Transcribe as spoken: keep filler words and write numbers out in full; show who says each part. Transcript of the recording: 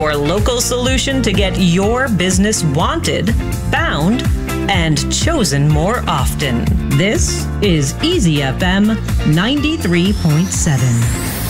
Speaker 1: Your local solution to get your business wanted, found, and chosen more often. This is Easy F M ninety-three point seven.